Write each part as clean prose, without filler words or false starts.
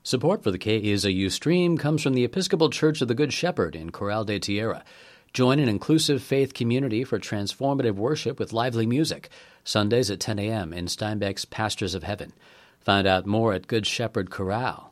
Support for the KEZU stream comes from the Episcopal Church of the Good Shepherd in Corral de Tierra. Join an inclusive faith community for transformative worship with lively music, Sundays at 10 a.m. in Steinbeck's Pastures of Heaven. Find out more at goodshepherdcorral.org.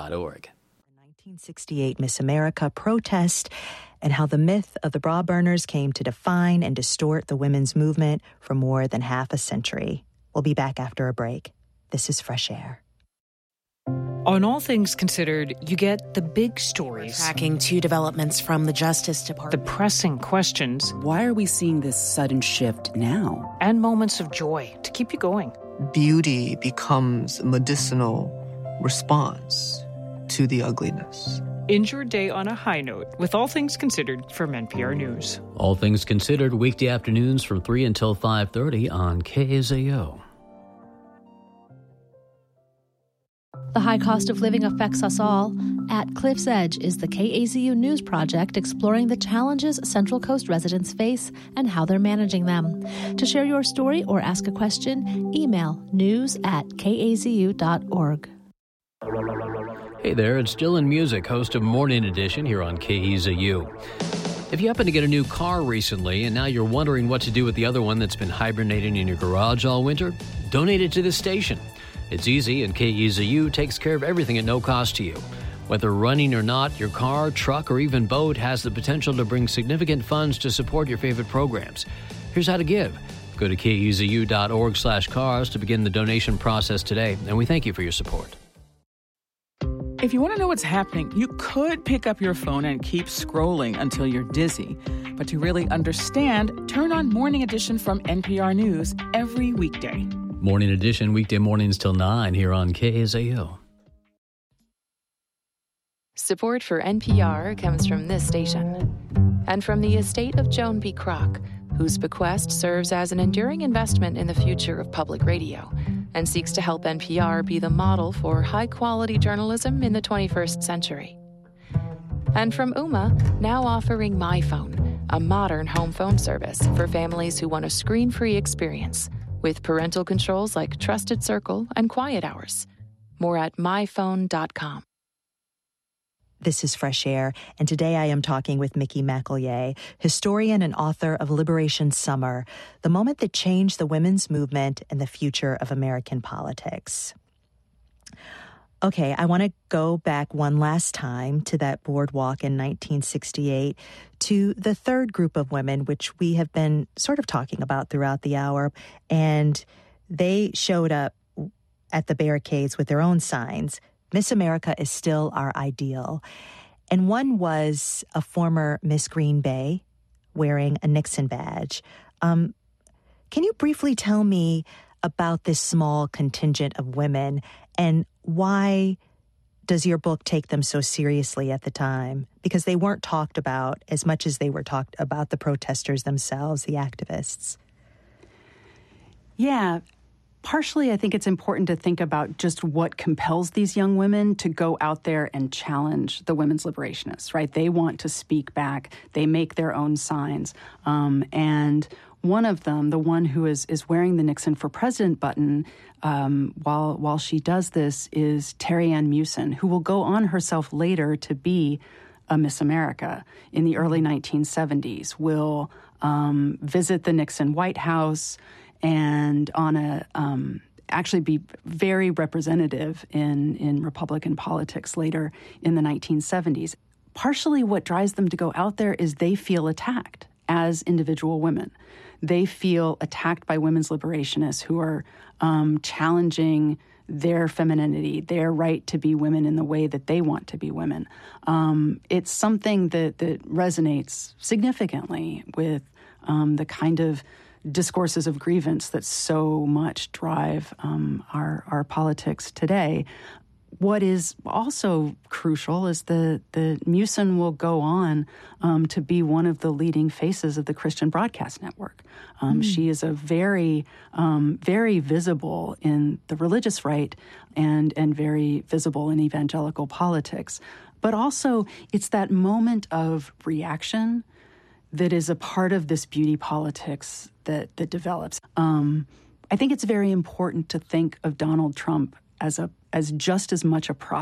1968 Miss America protest and how the myth of the bra burners came to define and distort the women's movement for more than half a century. We'll be back after a break. This is Fresh Air. On All Things Considered, you get the big stories. Tracking two developments from the Justice Department. The pressing questions. Why are we seeing this sudden shift now? And moments of joy to keep you going. Beauty becomes a medicinal response to the ugliness. End your day on a high note with All Things Considered from NPR News. All Things Considered, weekday afternoons from 3 until 5:30 on KZO. The high cost of living affects us all. At Cliff's Edge is the KAZU News Project exploring the challenges Central Coast residents face and how they're managing them. To share your story or ask a question, email news@kazu.org. Hey there, it's Dylan Music, host of Morning Edition here on KEZU. If you happen to get a new car recently and now you're wondering what to do with the other one that's been hibernating in your garage all winter, donate it to this station. It's easy, and KEZU takes care of everything at no cost to you. Whether running or not, your car, truck, or even boat has the potential to bring significant funds to support your favorite programs. Here's how to give. Go to kezu.org/cars to begin the donation process today, and we thank you for your support. If you want to know what's happening, you could pick up your phone and keep scrolling until you're dizzy. But to really understand, turn on Morning Edition from NPR News every weekday. Morning Edition, weekday mornings till 9 here on KZO. Support for NPR comes from this station and from the estate of Joan B. Kroc, whose bequest serves as an enduring investment in the future of public radio and seeks to help NPR be the model for high-quality journalism in the 21st century. And from Ooma, now offering MyPhone, a modern home phone service for families who want a screen-free experience with parental controls like Trusted Circle and Quiet Hours. More at myphone.com. This is Fresh Air, and today I am talking with Mickey McEllier, historian and author of Liberation Summer, the moment that changed the women's movement and the future of American politics. Okay, I want to go back one last time to that boardwalk in 1968 to the third group of women, which we have been sort of talking about throughout the hour. And they showed up at the barricades with their own signs. Miss America is still our ideal. And one was a former Miss Green Bay wearing a Nixon badge. Can you briefly tell me about this small contingent of women and why does your book take them so seriously at the time? Because they weren't talked about as much as they were talked about the protesters themselves, the activists. Yeah. Partially, I think it's important to think about just what compels these young women to go out there and challenge the women's liberationists, right? They want to speak back. They make their own signs. And one of them, the one who is wearing the Nixon for President button, while she does this, is Terry Ann Mewson, who will go on herself later to be a Miss America in the early 1970s, will visit the Nixon White House and actually be very representative in Republican politics later in the 1970s. Partially what drives them to go out there is they feel attacked as individual women. They feel attacked by women's liberationists who are challenging their femininity, their right to be women in the way that they want to be women. It's something that resonates significantly with the kind of discourses of grievance that so much drive our politics today. What is also crucial is that Mewson will go on to be one of the leading faces of the Christian Broadcast Network. She is a very visible in the religious right and very visible in evangelical politics. But also, it's that moment of reaction that is a part of this beauty politics that develops. I think it's very important to think of Donald Trump as just as much a product